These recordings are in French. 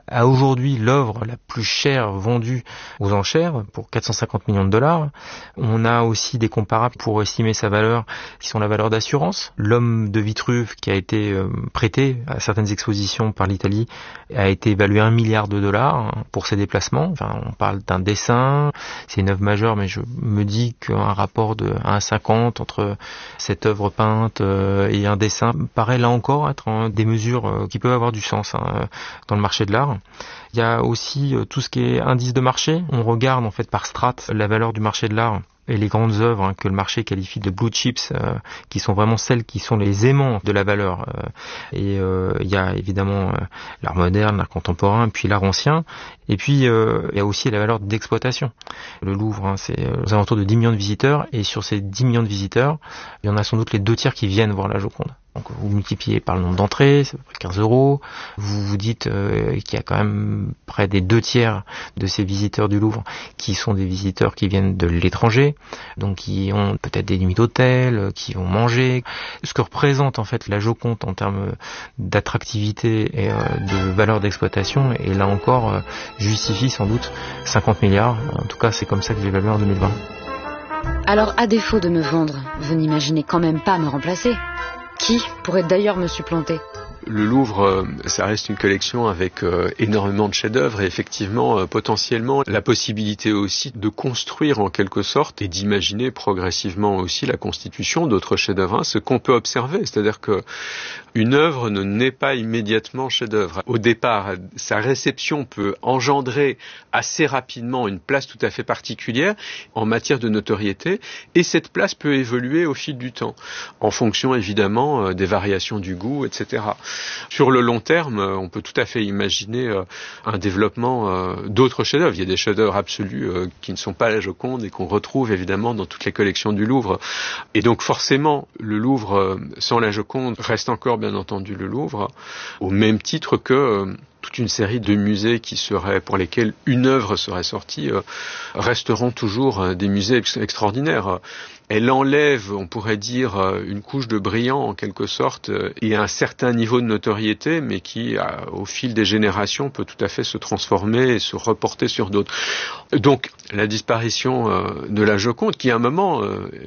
a aujourd'hui l'œuvre la plus chère vendue aux enchères pour 450 millions de dollars. On a aussi des comparables pour estimer sa valeur qui sont la valeur d'assurance. L'homme de Vitruve qui a été prêté à certaines expositions par l'Italie a été évalué à 1 milliard de dollars pour ses déplacements. Enfin, on parle d'un dessin, c'est une œuvre majeure, mais je me dis qu'un rapport de 1,50 entre cette œuvre peinte et un dessin paraît là encore être des mesures qui peuvent avoir du sens dans le marché de l'art. Il y a aussi tout ce qui est indice de marché. On regarde en fait par strate la valeur du marché de l'art et les grandes œuvres que le marché qualifie de blue chips, qui sont vraiment celles qui sont les aimants de la valeur. Il y a évidemment l'art moderne, l'art contemporain, puis l'art ancien. Et puis il y a aussi la valeur d'exploitation. Le Louvre, c'est aux alentours de 10 millions de visiteurs, et sur ces 10 millions de visiteurs, il y en a sans doute les 2 tiers qui viennent voir la Joconde. Donc vous multipliez par le nombre d'entrées, c'est à peu près 15 €. Vous vous dites qu'il y a quand même près des 2 tiers de ces visiteurs du Louvre qui sont des visiteurs qui viennent de l'étranger, donc qui ont peut-être des nuits d'hôtel, qui vont manger. Ce que représente en fait la Joconde en termes d'attractivité et de valeur d'exploitation, et là encore justifie sans doute 50 milliards. En tout cas, c'est comme ça que j'ai évalué en 2020. Alors, à défaut de me vendre, vous n'imaginez quand même pas me remplacer? Qui pourrait d'ailleurs me supplanter? Le Louvre, ça reste une collection avec énormément de chefs-d'œuvre et effectivement, potentiellement, la possibilité aussi de construire en quelque sorte et d'imaginer progressivement aussi la constitution d'autres chefs-d'œuvre. Ce qu'on peut observer, c'est-à-dire que une œuvre ne naît pas immédiatement chef-d'œuvre. Au départ, sa réception peut engendrer assez rapidement une place tout à fait particulière en matière de notoriété, et cette place peut évoluer au fil du temps, en fonction évidemment des variations du goût, etc. Sur le long terme, on peut tout à fait imaginer un développement d'autres chefs-d'œuvre. Il y a des chefs-d'œuvre absolus qui ne sont pas la Joconde et qu'on retrouve évidemment dans toutes les collections du Louvre. Et donc forcément, le Louvre sans la Joconde reste encore bien entendu le Louvre, au même titre que toute une série de musées pour lesquels une œuvre serait sortie resteront toujours des musées extraordinaires. Elle enlève, on pourrait dire, une couche de brillant en quelque sorte, et un certain niveau de notoriété, mais qui, au fil des générations, peut tout à fait se transformer et se reporter sur d'autres. Donc, la disparition de la Joconde, qui à un moment,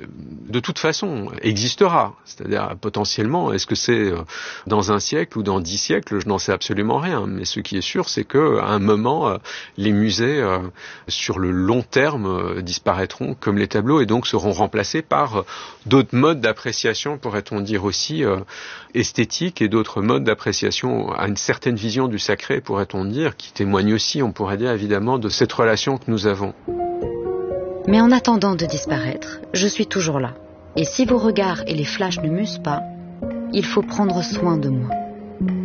de toute façon, existera. C'est-à-dire, potentiellement, est-ce que c'est dans un siècle ou dans 10 siècles? Je n'en sais absolument rien. Mais ce qui est sûr, c'est qu'à un moment, les musées, sur le long terme, disparaîtront comme les tableaux et donc seront remplacés par d'autres modes d'appréciation, pourrait-on dire aussi, esthétiques, et d'autres modes d'appréciation à une certaine vision du sacré, pourrait-on dire, qui témoigne aussi, on pourrait dire évidemment, de cette relation que nous avons. Mais en attendant de disparaître, je suis toujours là. Et si vos regards et les flashs ne m'usent pas, il faut prendre soin de moi.